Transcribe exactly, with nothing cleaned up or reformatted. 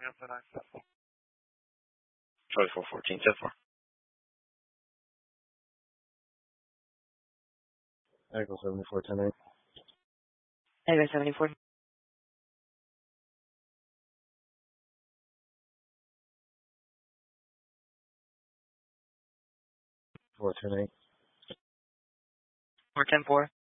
Charlie four fourteen, ten four. Echo seventy-four, ten eight. Echo seventy-four. four ten eight. four ten four.